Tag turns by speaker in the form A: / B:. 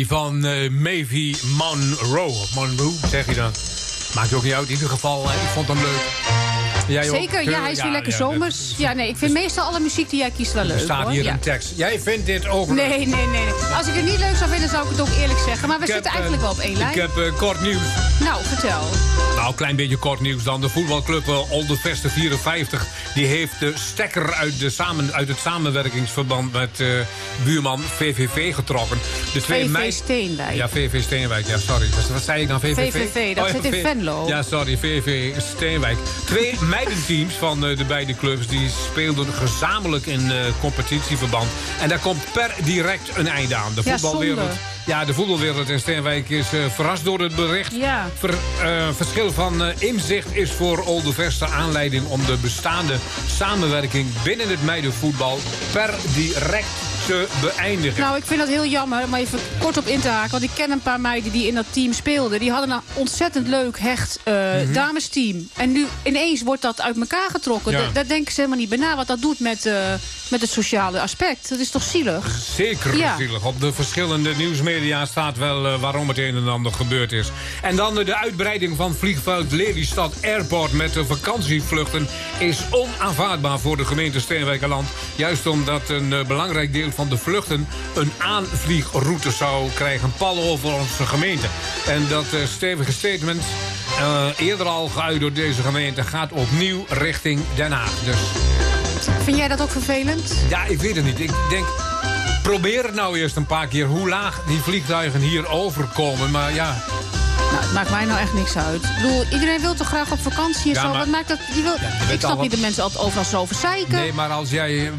A: Van Maevie Monroe. Monroe, zeg je dan. Maakt ook niet uit. In ieder geval, ik vond hem leuk. Jij
B: zeker,
A: ook?
B: Ja, hij is weer lekker zomers. Ja, nee, ik vind meestal alle muziek die jij kiest wel leuk.
A: Er staat hier een tekst. Jij vindt dit ook leuk?
B: Nee. Als ik het niet leuk zou vinden, zou ik het ook eerlijk zeggen. Maar we zitten eigenlijk wel op één lijn.
A: Ik heb kort nieuws.
B: Nou, vertel.
A: Nou, een klein beetje kort nieuws dan. De voetbalclub Oldeveste 54... die heeft de stekker uit het samenwerkingsverband met buurman VVV getrokken. De twee
B: VV Steenwijk.
A: Ja, VV Steenwijk. Ja, sorry. Wat zei ik dan? VVV?
B: VVV, dat zit in Venlo.
A: Ja, sorry. VV Steenwijk. Twee meidenteams van de beide clubs... die speelden gezamenlijk in competitieverband. En daar komt per direct een einde aan. De voetbalwereld... Ja, de voetbalwereld in Steenwijk is verrast door het bericht.
B: Ja.
A: Verschil van inzicht is voor Oldeveste aanleiding om de bestaande samenwerking binnen het meidenvoetbal per direct te beëindigen.
B: Nou, ik vind dat heel jammer, maar even kort op in te haken. Want ik ken een paar meiden die in dat team speelden. Die hadden een ontzettend leuk, hecht damesteam. En nu ineens wordt dat uit elkaar getrokken.
A: Ja.
B: Daar denken ze helemaal niet bij na wat dat doet met het sociale aspect. Dat is toch zielig?
A: Zeker zielig. Op de verschillende nieuwsmedia staat wel waarom het een en ander gebeurd is. En dan de uitbreiding van vliegveld Lelystad Airport met de vakantievluchten is onaanvaardbaar voor de gemeente Steenwijkerland. Juist omdat een belangrijk deel van de vluchten een aanvliegroute zou krijgen, pal over onze gemeente. En dat stevige statement, eerder al geuit door deze gemeente, gaat opnieuw richting Den Haag. Dus...
B: Vind jij dat ook vervelend?
A: Ja, ik weet het niet. Ik denk, probeer het nou eerst een paar keer hoe laag die vliegtuigen hier overkomen. Maar ja...
B: Nou, het maakt mij nou echt niks uit. Ik bedoel, iedereen wil toch graag op vakantie en zo?
A: Maar,
B: wat maakt dat? Ik snap niet dat mensen altijd overal zo over zeiken.
A: Nee, maar als jij